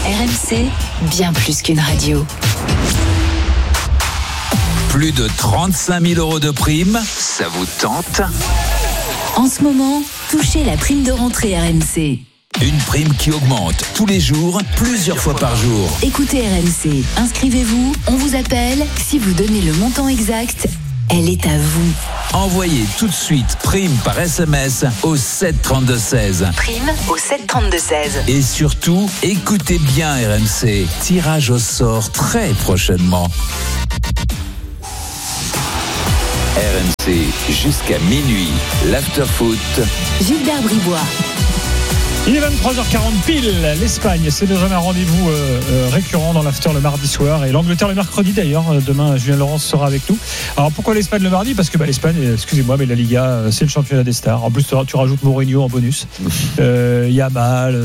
RMC, bien plus qu'une radio. Plus de 35 000 € de prime, ça vous tente ? En ce moment, touchez la prime de rentrée RMC. Une prime qui augmente tous les jours, plusieurs fois par jour. Écoutez RMC, inscrivez-vous, on vous appelle. Si vous donnez le montant exact, elle est à vous. Envoyez tout de suite prime par SMS au 7 32 16. Prime au 7 32 16. Et surtout, écoutez bien RMC. Tirage au sort très prochainement. RMC jusqu'à minuit. L'afterfoot. Gilbert Bribois. Il est 23h40 pile, l'Espagne, c'est déjà un rendez-vous récurrent dans l'after le mardi soir et l'Angleterre le mercredi d'ailleurs. Demain, Julien Laurence sera avec nous. Alors pourquoi l'Espagne le mardi ? Parce que l'Espagne, excusez-moi, mais la Liga, c'est le championnat des stars. En plus, tu rajoutes Mourinho en bonus. Yamal,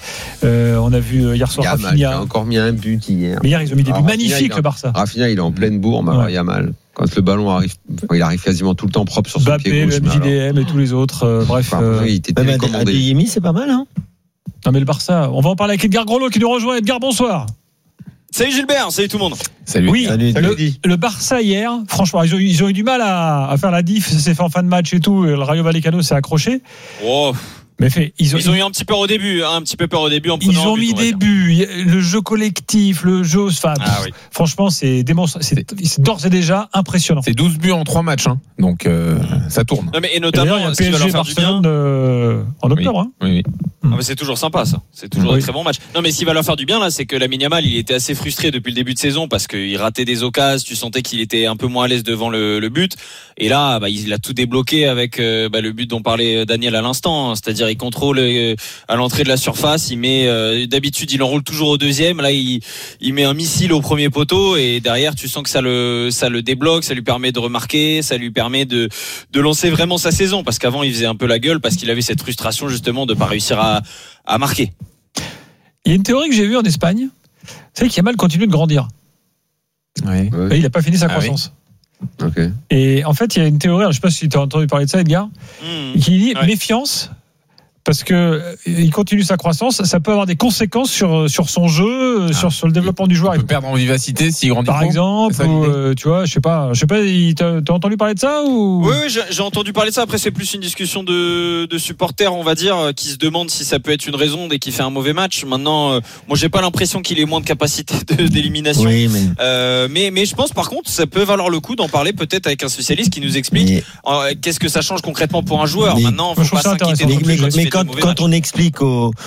on a vu hier soir Yamal, Rafinha. il a encore mis un but hier. Mais hier, ils ont mis des buts magnifiques, le Barça. Rafinha, il est en pleine bourre, alors Yamal. Quand le ballon arrive, il arrive quasiment tout le temps propre sur son pied gauche. Mbappé, le MJDM et tous les autres. Bref. Il était télécommandé. Adeyemi, c'est pas mal, hein ? Non mais le Barça, on va en parler avec Edgar Groslo qui nous rejoint. Edgar, bonsoir. Salut Gilbert, salut tout le monde. Salut. Oui, salut. Le Barça hier, franchement, ils ont eu du mal à faire la diff. C'est fait en fin de match et tout. Le Rayo Vallecano s'est accroché. Oh. Mais ils ont eu un petit peu peur au début, en prenant ils ont mis des buts, le jeu collectif, le jeu, oui. Franchement, c'est d'ores et déjà impressionnant. C'est 12 buts en 3 matchs, hein. Donc ça tourne. Non, mais et notamment, il y a ce qui va leur PSG faire du bien. En octobre. Hein. Oui. Ah, mais c'est toujours sympa ça. C'est toujours un très bon match. Non mais ce qui va leur faire du bien là, c'est que Lamine Yamal, il était assez frustré depuis le début de saison parce qu'il ratait des occasions. Tu sentais qu'il était un peu moins à l'aise devant le but. Et là, il a tout débloqué avec le but dont parlait Daniel à l'instant. C'est-à-dire, il contrôle à l'entrée de la surface. Il met d'habitude, il enroule toujours au deuxième. Là, il met un missile au premier poteau et derrière, tu sens que ça le débloque. Ça lui permet de remarquer. Ça lui permet de lancer vraiment sa saison parce qu'avant, il faisait un peu la gueule parce qu'il avait cette frustration justement de pas réussir à marquer. Il y a une théorie que j'ai vue en Espagne, c'est qu'Yamal continue de grandir. Oui. Et il n'a pas fini sa croissance. Okay. Et en fait, il y a une théorie, je ne sais pas si tu as entendu parler de ça, Edgar, qui dit méfiance. Parce que il continue sa croissance, ça peut avoir des conséquences sur son jeu, sur le développement du joueur. Il peut perdre en vivacité s'il grandit par trop. Exemple, ou, tu vois, je sais pas, t'as entendu parler de ça ou ? Oui, j'ai entendu parler de ça. Après, c'est plus une discussion de supporters, on va dire, qui se demandent si ça peut être une raison dès qu'il fait un mauvais match. Maintenant, moi, j'ai pas l'impression qu'il ait moins de capacité d'élimination. Oui, mais je pense, par contre, ça peut valoir le coup d'en parler peut-être avec un spécialiste qui nous explique qu'est-ce que ça change concrètement pour un joueur. Maintenant, faut pas s'inquiéter. Mais quand on explique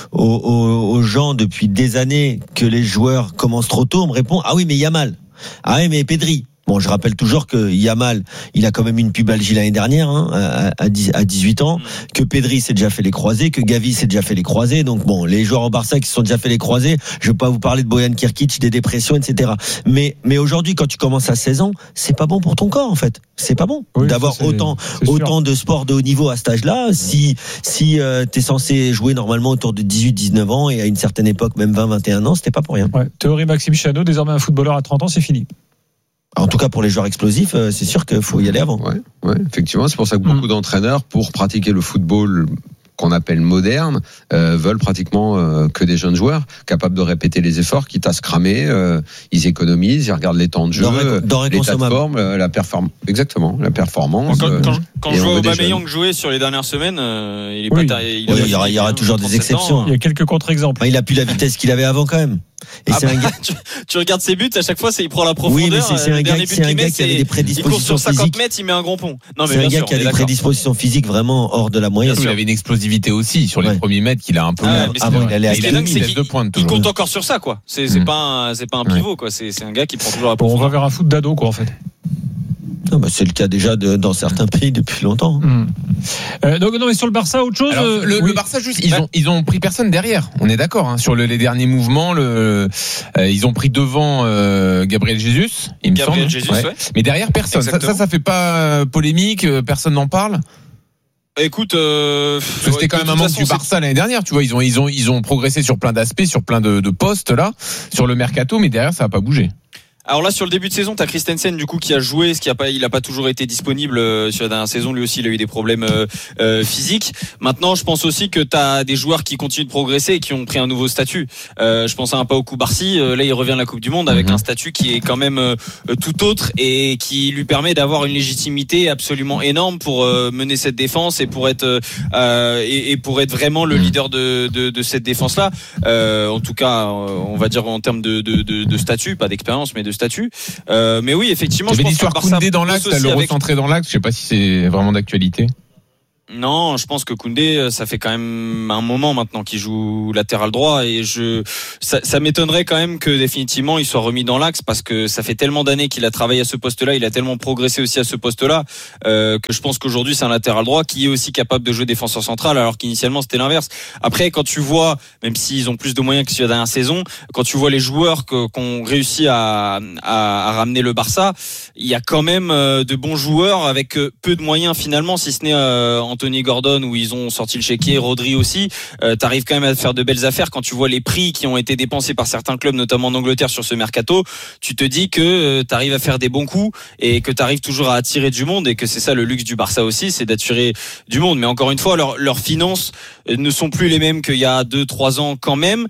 aux gens depuis des années que les joueurs commencent trop tôt, on me répond ah oui mais Yamal, ah oui mais Pedri. Bon, je rappelle toujours que Yamal, il a quand même une pubalgie l'année dernière, hein, à 18 ans, que Pedri s'est déjà fait les croisés, que Gavi s'est déjà fait les croisés. Donc bon, les joueurs au Barça qui se sont déjà fait les croisés, je vais pas vous parler de Bojan Kirkic, des dépressions, etc. Mais aujourd'hui, quand tu commences à 16 ans, c'est pas bon pour ton corps, en fait. C'est pas bon d'avoir autant de sport de haut niveau à cet âge-là. Si t'es censé jouer normalement autour de 18-19 ans et à une certaine époque, même 20-21 ans, c'était pas pour rien. Ouais. Théorie Maxime Chanot, désormais un footballeur à 30 ans, c'est fini. En tout cas, pour les joueurs explosifs, c'est sûr qu'il faut y aller avant. Ouais, effectivement, c'est pour ça que beaucoup d'entraîneurs, pour pratiquer le football qu'on appelle moderne, veulent pratiquement que des jeunes joueurs capables de répéter les efforts, quitte à se cramer. Ils économisent, ils regardent les temps de jeu, l'état de forme, la performance. Exactement, la performance. Quand je vois Aubameyang jouer sur les dernières semaines, il y aura toujours des exceptions. Il y a quelques contre-exemples. Il a plus la vitesse qu'il avait avant quand même. Et tu regardes ses buts, à chaque fois, il prend la profondeur. Oui, mais c'est un gars qui avait des prédispositions physiques. Il court sur 50 mètres, il met un gros pont. Non, mais c'est un gars qui a des prédispositions physiques vraiment hors de la moyenne. Il avait une explosivité aussi sur les premiers mètres qu'il a un peu. Il allait à 2 points. Il compte encore sur ça, quoi. C'est pas un pivot, quoi. C'est un gars qui prend toujours la profondeur. On va vers un foot d'ado, quoi, en fait. Non, c'est le cas déjà dans certains pays depuis longtemps. Donc non, mais sur le Barça, autre chose. Alors, le Barça, juste, ils ont pris personne derrière. On est d'accord, hein, sur les derniers mouvements. Ils ont pris devant Gabriel Jesus, il me semble. Mais derrière personne. Ça fait pas polémique. Personne n'en parle. Écoute, c'était quand même un manque du Barça l'année dernière. Tu vois, ils ont progressé sur plein d'aspects, sur plein de postes là, sur le mercato, mais derrière ça n'a pas bougé. Alors là, sur le début de saison, t'as Christensen du coup qui a joué, il a pas toujours été disponible sur la dernière saison. Lui aussi, il a eu des problèmes physiques. Maintenant, je pense aussi que t'as des joueurs qui continuent de progresser et qui ont pris un nouveau statut. Je pense à un Pau Koubarsi. Là, il revient de la Coupe du Monde avec un statut qui est quand même tout autre et qui lui permet d'avoir une légitimité absolument énorme pour mener cette défense et pour être vraiment le leader de cette défense-là. En tout cas, on va dire en termes de statut, pas d'expérience, mais de statut. Mais oui, effectivement, je pense l'histoire Koundé dans l'axe, le recentrer dans l'axe. Je sais pas si c'est vraiment d'actualité. Non, je pense que Koundé, ça fait quand même un moment maintenant qu'il joue latéral droit et ça m'étonnerait quand même que définitivement il soit remis dans l'axe parce que ça fait tellement d'années qu'il a travaillé à ce poste-là, il a tellement progressé aussi à ce poste-là que je pense qu'aujourd'hui c'est un latéral droit qui est aussi capable de jouer défenseur central alors qu'initialement c'était l'inverse. Après, quand tu vois, même s'ils ont plus de moyens que sur la dernière saison, quand tu vois les joueurs qu'on réussit à ramener le Barça, il y a quand même de bons joueurs avec peu de moyens finalement, si ce n'est Anthony Gordon où ils ont sorti le chéquier, Rodri aussi. T'arrives quand même à faire de belles affaires quand tu vois les prix qui ont été dépensés par certains clubs, notamment en Angleterre sur ce mercato. Tu te dis que t'arrives à faire des bons coups et que t'arrives toujours à attirer du monde et que c'est ça le luxe du Barça aussi, c'est d'attirer du monde. Mais encore une fois, leurs finances ne sont plus les mêmes qu'il y a 2-3 ans quand même.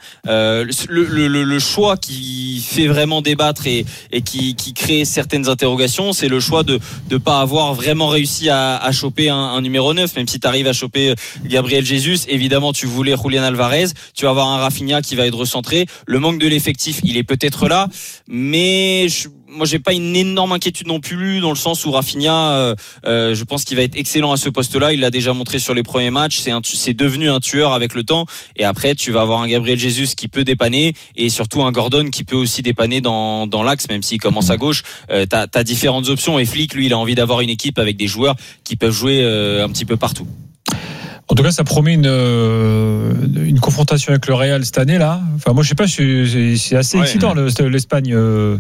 Le choix qui fait vraiment débattre et qui crée certaines interrogations, c'est le choix de pas avoir vraiment réussi à choper un numéro 9. Même si tu arrives à choper Gabriel Jesus, évidemment tu voulais Julián Alvarez, tu vas avoir un Rafinha qui va être recentré. Le manque de l'effectif, il est peut-être là, mais moi j'ai pas une énorme inquiétude non plus dans le sens où Rafinha, je pense qu'il va être excellent à ce poste-là. Il l'a déjà montré sur les premiers matchs. C'est devenu un tueur avec le temps. Et après, tu vas avoir un Gabriel Jesus qui peut dépanner et surtout un Gordon qui peut aussi dépanner dans l'axe, même s'il commence à gauche. T'as différentes options. Et Flick, lui, il a envie d'avoir une équipe avec des joueurs qui peuvent jouer un petit peu partout. En tout cas, ça promet une confrontation avec le Real cette année là. Enfin, moi, je sais pas, c'est assez excitant l'Espagne.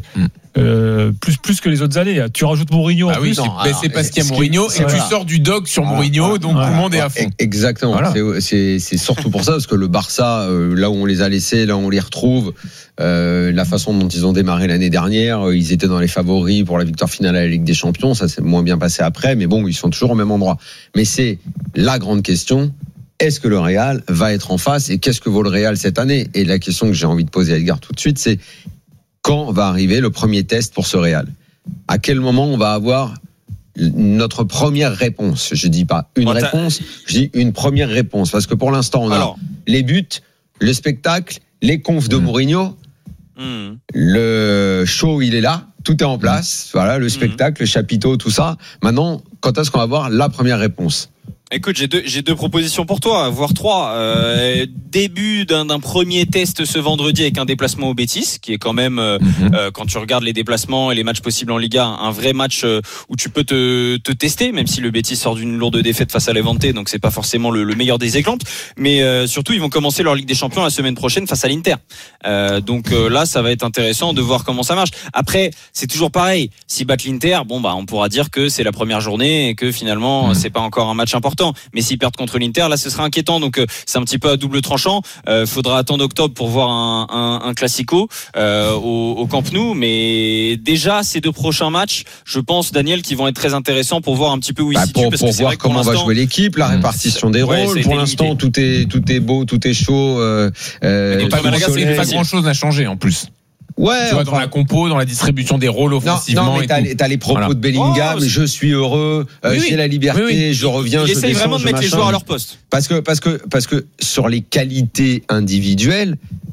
Plus que les autres années. Tu rajoutes Mourinho en plus. C'est parce qu'il y a Mourinho et tu sors du dog sur Mourinho, donc tout le monde est à fond. Exactement. Voilà. C'est surtout pour ça parce que le Barça, là où on les a laissés, là où on les retrouve, la façon dont ils ont démarré l'année dernière, ils étaient dans les favoris pour la victoire finale à la Ligue des Champions. Ça s'est moins bien passé après, mais bon, ils sont toujours au même endroit. Mais c'est la grande question. Est-ce que le Real va être en face et qu'est-ce que vaut le Real cette année? Et la question que j'ai envie de poser à Edgar tout de suite, c'est quand va arriver le premier test pour ce Real? À quel moment on va avoir notre première réponse? Je dis pas une réponse, je dis une première réponse. Parce que pour l'instant, on a les buts, le spectacle, les confs de Mourinho, le show, il est là, tout est en place. Voilà, le spectacle, le chapiteau, tout ça. Maintenant, quand est-ce qu'on va avoir la première réponse? Écoute, j'ai deux propositions pour toi, voire trois. Début d'un premier test ce vendredi avec un déplacement au Betis, qui est quand même, quand tu regardes les déplacements et les matchs possibles en Liga, un vrai match où tu peux te tester, même si le Betis sort d'une lourde défaite face à Levante, donc c'est pas forcément le meilleur des exemples. Mais surtout, ils vont commencer leur Ligue des Champions la semaine prochaine face à l'Inter. Donc là, ça va être intéressant de voir comment ça marche. Après, c'est toujours pareil. S'ils battent l'Inter, on pourra dire que c'est la première journée et que finalement, c'est pas encore un match important. Mais s'ils perdent contre l'Inter, là ce sera inquiétant. Donc c'est un petit peu à double tranchant. Faudra attendre octobre pour voir un classico au Camp Nou. Mais déjà ces deux prochains matchs, je pense, Daniel, qui vont être très intéressants pour voir un petit peu où ils se situent. Pour voir comment va jouer l'équipe, la répartition des rôles. Pour l'instant, tout est beau, tout est chaud. Pas grand chose n'a changé en plus. Ouais, tu vois, dans la compo, dans la distribution des rôles offensivement. Non, mais t'as les propos de Bellingham. Je suis heureux, j'ai la liberté, je reviens. Il essaye vraiment de mettre les joueurs à leur poste. Parce que sur les qualités individuelles,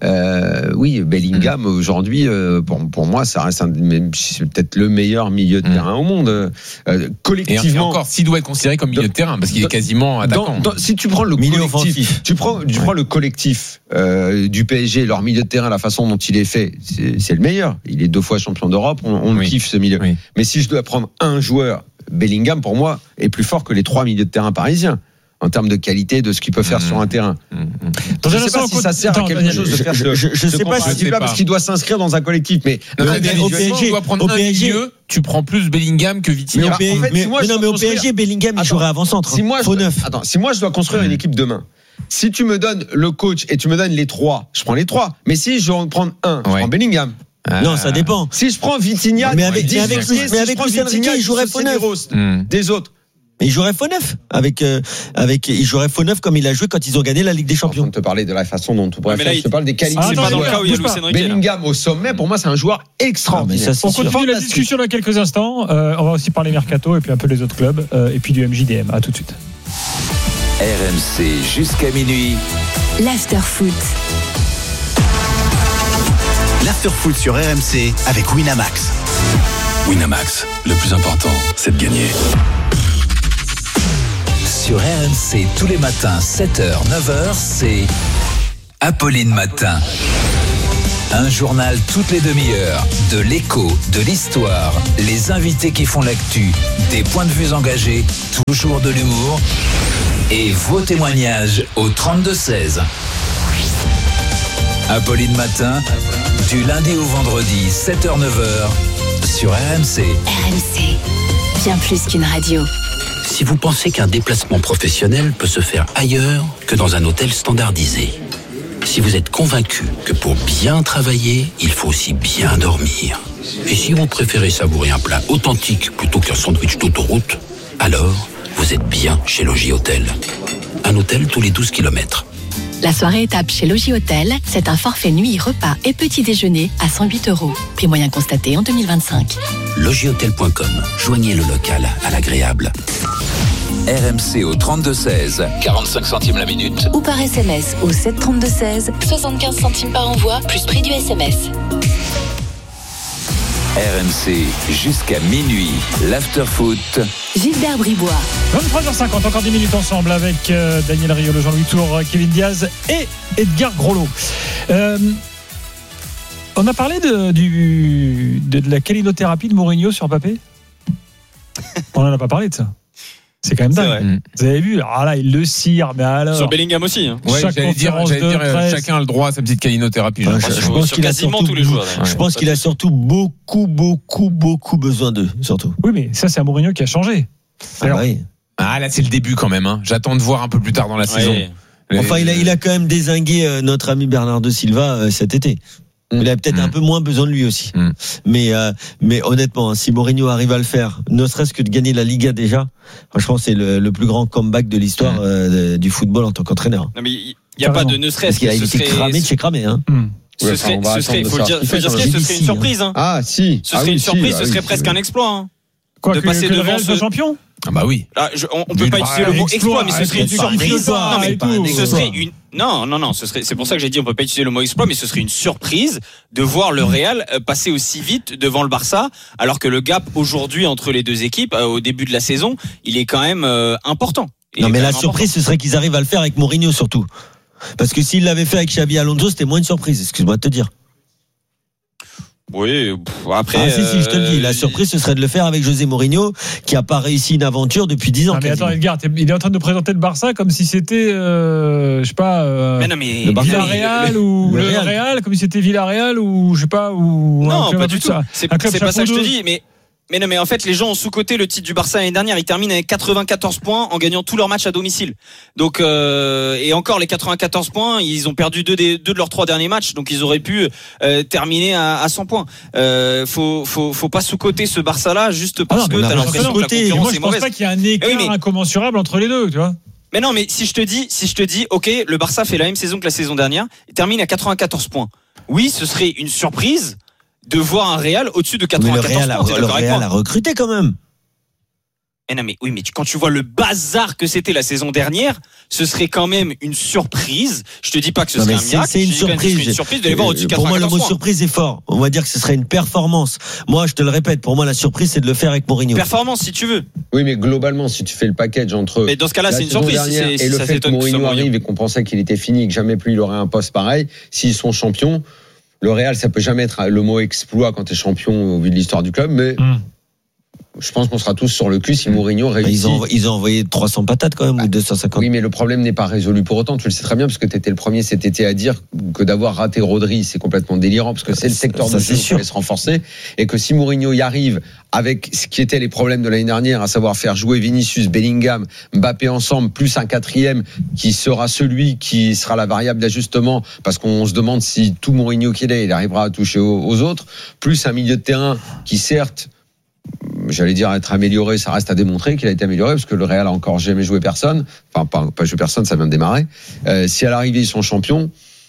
Bellingham aujourd'hui, pour moi, ça reste c'est peut-être le meilleur milieu de terrain au monde. Collectivement. Et encore, s'il doit être considéré comme milieu de terrain, parce qu'il est quasiment attaquant. Si tu prends le milieu collectif, tu prends le collectif du PSG, leur milieu de terrain, la façon dont il est fait, c'est le meilleur. Il est 2 fois champion d'Europe. On le kiffe ce milieu. Oui. Mais si je dois prendre un joueur, Bellingham pour moi est plus fort que les 3 milieux de terrain parisiens en termes de qualité de ce qu'il peut faire sur un terrain. Je ne sais pas si ça sert à quelque chose de faire. Je sais pas. Je dis pas parce qu'il doit s'inscrire dans un collectif, mais au PSG, au PSG, tu prends plus Bellingham que Vitinha. Mais au PSG, Bellingham il jouerait avant-centre. Si moi je dois construire une équipe demain. Si tu me donnes le coach et tu me donnes les 3, je prends les 3. Mais si je dois en prendre un, je prends Bellingham. Non, ça dépend. Si je prends Vitinha, mais avec Luis Enrique, il jouerait faux neuf. Des autres. Mais il jouerait faux neuf il jouerait faux neuf comme il a joué quand ils ont gagné la Ligue des Champions. On te parlait de la façon dont tu pourrais faire. Je te parle des qualités. C'est pas dans le cas où il y a Luis Enrique. Bellingham au sommet, pour moi, c'est un joueur extraordinaire. On continue la discussion dans quelques instants. On va aussi parler mercato et puis un peu des autres clubs et puis du MJDM. À tout de suite. RMC jusqu'à minuit. L'after-foot. L'after-foot sur RMC avec Winamax. Winamax, le plus important, c'est de gagner. Sur RMC, tous les matins, 7h, 9h, c'est Apolline Matin. Un journal toutes les demi-heures, de l'écho, de l'histoire, les invités qui font l'actu, des points de vue engagés, toujours de l'humour et vos témoignages au 32-16. Apolline Matin, du lundi au vendredi, 7h, 9h, sur RMC. RMC, bien plus qu'une radio. Si vous pensez qu'un déplacement professionnel peut se faire ailleurs que dans un hôtel standardisé, si vous êtes convaincu que pour bien travailler, il faut aussi bien dormir, et si vous préférez savourer un plat authentique plutôt qu'un sandwich d'autoroute, alors vous êtes bien chez Logis Hôtel. Un hôtel tous les 12 km. La soirée étape chez Logis Hôtel, c'est un forfait nuit, repas et petit déjeuner à 108 €. Prix moyen constaté en 2025. LogisHotel.com. Joignez le local à l'agréable. RMC au 32-16, 45 centimes la minute. Ou par SMS au 732-16, 75 centimes par envoi, plus prix du SMS. RMC jusqu'à minuit, l'after-foot. Gilbert Bribois. 23h50, encore 10 minutes ensemble avec Daniel Riolo, Jean-Louis Tour, Kevin Diaz et Edgar Groslo. On a parlé de la calinothérapie de Mourinho sur Mbappé. On n'en a pas parlé de ça. C'est quand même dingue. Vous avez vu, alors là, il le cire, mais alors. Sur Bellingham aussi. Hein. Ouais, j'allais dire chacun a le droit à sa petite calinothérapie. Je pense qu'il a quasiment surtout, tous les joueurs. Je pense qu'il a surtout beaucoup besoin d'eux, surtout. Oui, mais ça, c'est un Mourinho qui a changé. Ah, là, c'est le début quand même. Hein. J'attends de voir un peu plus tard dans la saison. Enfin, il a quand même dézingué notre ami Bernardo Silva cet été. Il a peut-être un peu moins besoin de lui aussi. Mais honnêtement, si Mourinho arrive à le faire, ne serait-ce que de gagner la Liga déjà, franchement, c'est le plus grand comeback de l'histoire du football en tant qu'entraîneur. Non, mais il n'y a pas de ne serait-ce que. Parce qu'il a été cramé de chez cramé. Hein. Ce serait, il faut le dire, ce serait une surprise. Hein. Ah, si. Ce serait une surprise, ce serait presque un exploit. Hein. Quoi, de passer devant le Real soit champion. Ah bah oui. Là, on peut pas utiliser le mot exploit, mais ce serait une surprise. Non, mais ce serait une. Non. C'est pour ça que j'ai dit on peut pas utiliser le mot exploit, mais ce serait une surprise de voir le Real passer aussi vite devant le Barça, alors que le gap aujourd'hui entre les deux équipes au début de la saison, il est quand même important. Non, mais la surprise, ce serait qu'ils arrivent à le faire avec Mourinho surtout. Parce que s'ils l'avaient fait avec Xabi Alonso, c'était moins une surprise. Excuse-moi de te dire. Oui, après. Ah, si, je te le dis. La surprise, ce serait de le faire avec José Mourinho, qui a pas réussi une aventure depuis 10 ans. Ah, mais attends, Edgar, il est en train de présenter le Barça comme si c'était, je sais pas, le Villarreal ou le Real, comme si c'était Villarreal ou je sais pas, ou. Non, pas du tout. C'est pas ça que je te dis, mais non, mais en fait, les gens ont sous-coté le titre du Barça l'année dernière. Ils terminent avec 94 points en gagnant tous leurs matchs à domicile. Donc, et encore les 94 points, ils ont perdu deux de leurs 3 derniers matchs. Donc, ils auraient pu terminer à 100 points. Faut pas sous-coter ce Barça-là juste parce que t'as l'impression que la concurrence est mauvaise. Je pense pas qu'il y a un écart incommensurable entre les deux, tu vois. Mais non, mais si je te dis, ok, le Barça fait la même saison que la saison dernière, il termine à 94 points. Oui, ce serait une surprise de voir un Real au-dessus de 94 points. Le Real a recruté quand même. Mais quand tu vois le bazar que c'était la saison dernière, ce serait quand même une surprise. Je te dis pas que ce serait un miracle. C'est une surprise de les voir au-dessus de 94 Pour moi, le mot points. surprise est fort. On va dire que ce serait une performance. Moi, je te le répète, pour moi, la surprise, c'est de le faire avec Mourinho. Performance, si tu veux. Oui, mais globalement, si tu fais le package entre. Mais dans ce cas-là, c'est une surprise. Et le fait que Mourinho arrive et qu'on pensait qu'il était fini, que jamais plus il aurait un poste pareil, s'ils sont champions. Le Real, ça peut jamais être le mot exploit quand tu es champion au vu de l'histoire du club, mais je pense qu'on sera tous sur le cul si Mourinho réussit. Ils ont envoyé 300 patates quand même, ou 250. Oui, mais le problème n'est pas résolu pour autant. Tu le sais très bien, parce que tu étais le premier cet été à dire que d'avoir raté Rodri, c'est complètement délirant, parce que c'est le secteur de jeu qui va se renforcer, et que si Mourinho y arrive avec ce qui étaient les problèmes de l'année dernière, à savoir faire jouer Vinicius, Bellingham, Mbappé ensemble, plus un quatrième qui sera celui qui sera la variable d'ajustement, parce qu'on se demande si tout Mourinho qu'il est, il arrivera à toucher aux autres, plus un milieu de terrain qui certes, j'allais dire être amélioré, ça reste à démontrer qu'il a été amélioré, parce que le Real a encore jamais joué personne, enfin pas joué personne, ça vient de démarrer. Si à l'arrivée ils sont champions,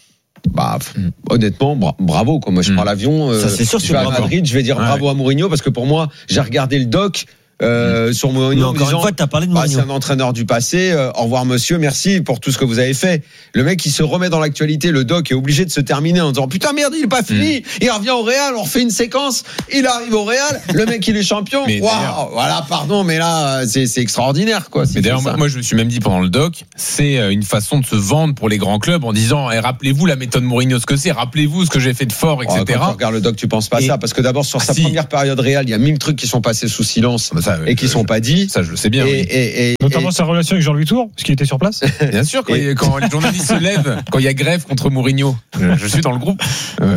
honnêtement, bravo. Moi, je prends l'avion, ça, c'est sûr, je vais à Madrid, je vais dire bravo à Mourinho, parce que pour moi, j'ai regardé le doc. Sur Mourinho, encore une fois, t'as parlé de Mourinho. C'est un entraîneur du passé. Au revoir, monsieur. Merci pour tout ce que vous avez fait. Le mec, il se remet dans l'actualité. Le doc est obligé de se terminer en disant putain merde, il est pas fini. Il revient au Real. On refait une séquence. Il arrive au Real. Le mec, il est champion. Waouh. Voilà, pardon, mais là, c'est extraordinaire, quoi. Mais d'ailleurs, moi, je me suis même dit pendant le doc, c'est une façon de se vendre pour les grands clubs en disant, rappelez-vous la méthode Mourinho, ce que c'est. Rappelez-vous ce que j'ai fait de fort, etc. Quand tu regardes le doc, tu penses pas ça, parce que d'abord sur sa première période Real, il y a 1000 trucs qui sont passés sous silence. Et qui sont pas dit. Ça, je le sais bien. Notamment sa relation avec Jean-Louis Tour, parce qu'il était sur place. Bien sûr, quand les journalistes se lèvent, quand il y a grève contre Mourinho, je suis dans le groupe.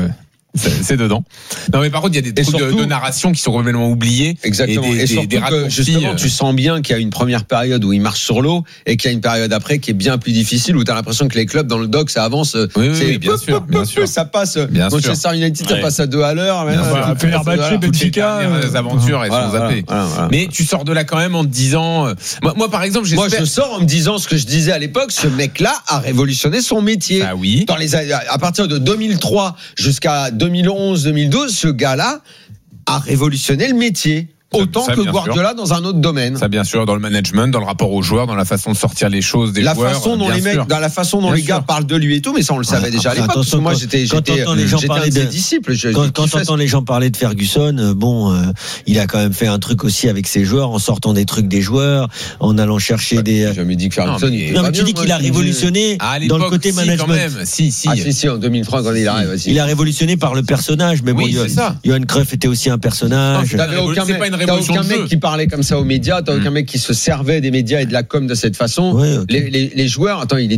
C'est dedans. Non, mais par contre, il y a des trucs de narration qui sont complètement oubliés. Exactement. Et surtout que, justement, tu sens bien qu'il y a une première période où il marche sur l'eau et qu'il y a une période après qui est bien plus difficile, où tu as l'impression que les clubs dans le doc, ça avance. Oui, bien sûr. Ça passe. Manchester United, ça passe à 2 à l'heure. Fenerbahçe, Benfica. Les aventures, elles sont zappées. Mais tu sors de là quand même en te disant, moi, par exemple, moi, je sors en me disant ce que je disais à l'époque, ce mec-là a révolutionné son métier. Ah oui. À partir de 2003 jusqu'à 2011-2012, ce gars-là a révolutionné le métier. Autant que Guardiola dans un autre domaine. Ça, bien sûr, dans le management, dans le rapport aux joueurs, dans la façon de sortir les choses des joueurs. Dans la façon dont les gars parlent de lui et tout, mais ça, on le savait déjà à l'époque. Parce que moi, j'étais un de ses disciples. Quand t'entends les gens parler de Ferguson, il a quand même fait un truc aussi avec ses joueurs, en sortant des trucs des joueurs, en allant chercher des. J'ai jamais dit que Ferguson. Non, mais tu dis qu'il a révolutionné dans le côté management. Si, en 2003, quand il arrive. Il a révolutionné par le personnage, mais bon, Johan Cruyff était aussi un personnage. T'as aucun mec qui parlait comme ça aux médias, t'as aucun mec qui se servait des médias et de la com de cette façon. Les joueurs, il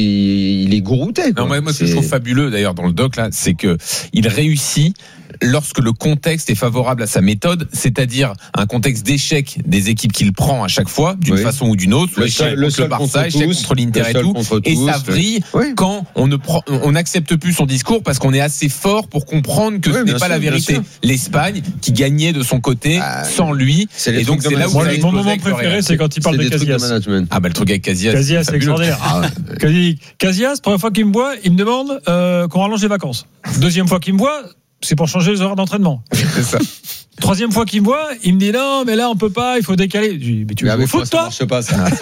est gourouté. Non, moi, ce que je trouve fabuleux d'ailleurs dans le doc là, c'est que il réussit lorsque le contexte est favorable à sa méthode, c'est-à-dire un contexte d'échec des équipes qu'il prend à chaque fois, d'une façon ou d'une autre, échec contre le Barça, échec contre l'Inter et tout, et ça vrille quand on n'accepte plus son discours parce qu'on est assez fort pour comprendre que ce n'est pas la vérité. L'Espagne qui gagnait de son côté sans lui, et donc c'est là où mon moment préféré, c'est quand il parle de Casillas. Ah bah le truc avec Casillas. Casillas, c'est extraordinaire. Casillas, première fois qu'il me voit, il me demande qu'on rallonge les vacances. Deuxième fois qu'il me voit, c'est pour changer les horaires d'entraînement. C'est ça. Troisième fois qu'il me voit, il me dit non, mais là on peut pas, il faut décaler. Je dis, mais tu veux foot, toi ? Ça marche pas, ça.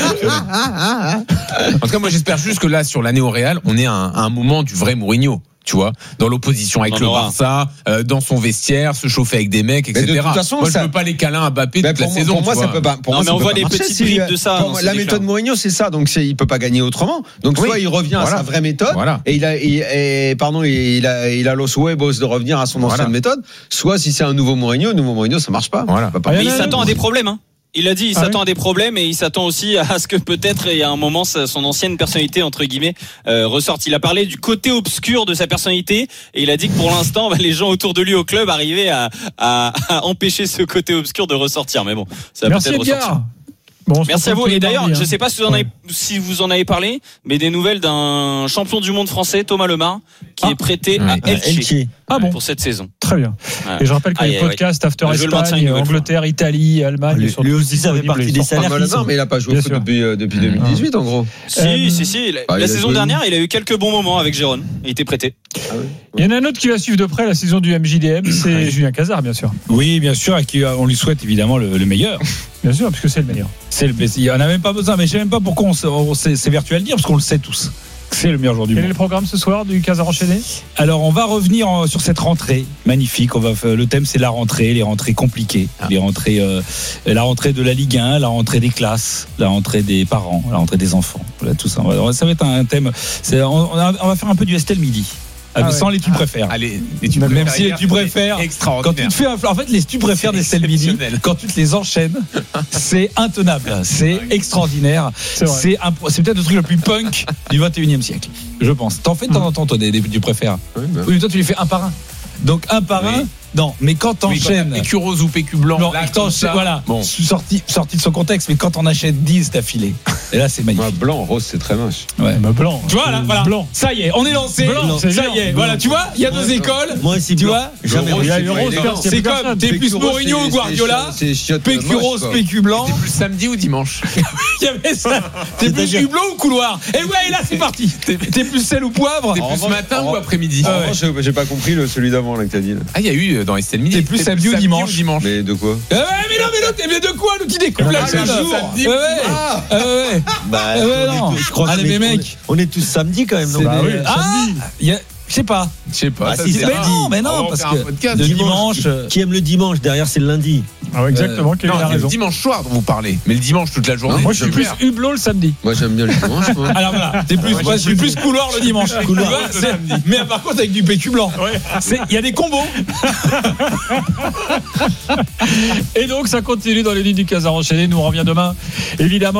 En tout cas, moi j'espère juste que là, sur l'année au Real, on est à un moment du vrai Mourinho. Tu vois, dans l'opposition avec le Barça, dans son vestiaire, se chauffer avec des mecs, etc. De toute façon, moi, je veux pas les câlins à Mbappé toute la saison. Pour moi, ça peut pas. Mais on voit des petites bribes de ça. La méthode Mourinho, c'est ça. Donc, il peut pas gagner autrement. Donc, soit il revient à sa vraie méthode, et il a los huevos de revenir à son ancienne méthode. Soit si c'est un nouveau Mourinho, ça marche pas. Mais il s'attend à des problèmes, hein. Il a dit, il s'attend à des problèmes et il s'attend aussi à ce que peut-être il y a un moment son ancienne personnalité entre guillemets ressorte. Il a parlé du côté obscur de sa personnalité et il a dit que pour l'instant les gens autour de lui au club arrivaient à empêcher ce côté obscur de ressortir. Mais bon, ça va peut-être ressortir. Bon, merci à vous. Et d'ailleurs, je ne sais pas si vous en avez parlé, mais des nouvelles d'un champion du monde français, Thomas Lemar, qui est prêté à Elche pour cette saison. Très bien. Et je rappelle qu'il y a le podcast After Espagne, Angleterre, Italie, Allemagne. Lui aussi, ça fait partie des salaires. Mais il n'a pas joué au foot depuis 2018, en gros. Si. La saison dernière, il a eu quelques bons moments avec Gérone. Il était prêté. Il y en a un autre qui va suivre de près la saison du MJDM, c'est Julien Cazard, bien sûr. Oui, bien sûr, et on lui souhaite évidemment le meilleur. Bien sûr, parce que c'est le meilleur. Il n'y en a même pas besoin, mais je ne sais même pas pourquoi on s'évertue à le dire, parce qu'on le sait tous. C'est le meilleur joueur du monde. Quel est le programme ce soir du Cazard enchaîné ? Alors, on va revenir sur cette rentrée magnifique. Le thème, c'est la rentrée, les rentrées compliquées, la rentrée de la Ligue 1, la rentrée des classes, la rentrée des parents, la rentrée des enfants. Voilà, tout ça. Ça va être un thème. On va faire un peu du Estelle Midi. Sans les tu préfères. Allez, même si les tu préfères, quand tu te fais en fait les tu préfères d'Estelle Midi, quand tu te les enchaînes, c'est intenable, c'est extraordinaire. C'est peut-être le truc le plus punk du 21e siècle, je pense. T'en fais de temps en temps toi des tu préfères. Oui, mais toi tu les fais un par un. Donc un par un. Non, mais quand t'enchaînes PQ rose ou PQ blanc, voilà, sorti de son contexte, mais quand on achète 10 d'affilée, et là c'est magnifique. Blanc, rose, c'est très moche. Ouais, blanc. Tu vois là, voilà. Blanc. Ça y est, on est lancé. Blanc, ça y est, voilà, tu vois, il y a deux écoles. Moi aussi, tu vois, jamais. Il y a une rose. C'est comme t'es plus Mourinho ou Guardiola. PQ rose, PQ blanc. T'es plus samedi ou dimanche. Il y avait ça. T'es plus hublot ou couloir. Et ouais, là c'est parti. T'es plus sel ou poivre. T'es plus matin ou après-midi. J'ai pas compris celui d'avant là que t'as dit. Ah, il y a eu dans Estelle Midi. T'es plus samedi ou dimanche. Mais de quoi? Mais de quoi nous qui découpe la jour? Je crois que les mecs, on est tous samedi quand même. Je sais pas. Mais non, parce que le dimanche. Qui aime le dimanche derrière, c'est le lundi. Ah ouais, exactement. Non, c'est le dimanche soir dont vous parlez. Mais le dimanche toute la journée. Moi, je suis plus hublot le samedi. Moi, j'aime bien le dimanche. Alors voilà, je suis plus couloir le dimanche. Mais par contre, avec du PQ blanc. Il y a des combos. Et donc, ça continue dans les lignes du Casar enchaîné. Nous, on revient demain, évidemment.